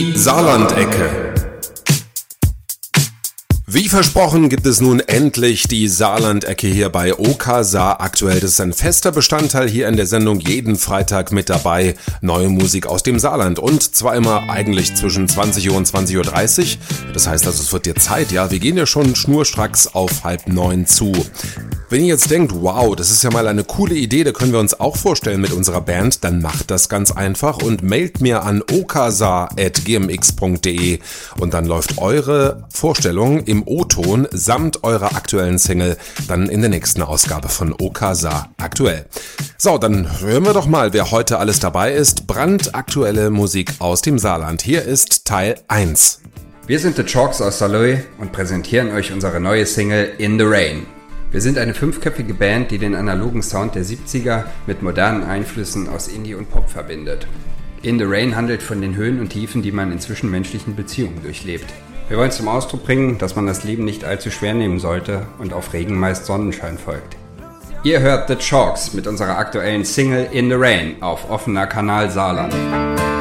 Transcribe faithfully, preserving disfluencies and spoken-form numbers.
Saarlandecke. Wie versprochen gibt es nun endlich die Saarlandecke hier bei OK Saar aktuell. Das ist ein fester Bestandteil hier in der Sendung, jeden Freitag mit dabei. Neue Musik aus dem Saarland und zwar immer eigentlich zwischen zwanzig Uhr und zwanzig Uhr dreißig. Das heißt also, es wird dir Zeit, ja. Wir gehen ja schon schnurstracks auf halb neun zu. Wenn ihr jetzt denkt, wow, das ist ja mal eine coole Idee, da können wir uns auch vorstellen mit unserer Band, dann macht das ganz einfach und mailt mir an oksaar at g m x punkt d e und dann läuft eure Vorstellung im O-Ton samt eurer aktuellen Single dann in der nächsten Ausgabe von OK Saar aktuell. So, dann hören wir doch mal, wer heute alles dabei ist. Brandaktuelle Musik aus dem Saarland. Hier ist Teil eins. Wir sind The Chalks aus Saarlouis und präsentieren euch unsere neue Single In the Rain. Wir sind eine fünfköpfige Band, die den analogen Sound der siebziger mit modernen Einflüssen aus Indie und Pop verbindet. In the Rain handelt von den Höhen und Tiefen, die man in zwischenmenschlichen Beziehungen durchlebt. Wir wollen zum Ausdruck bringen, dass man das Leben nicht allzu schwer nehmen sollte und auf Regen meist Sonnenschein folgt. Ihr hört The Chalks mit unserer aktuellen Single In the Rain auf offener Kanal Saarland.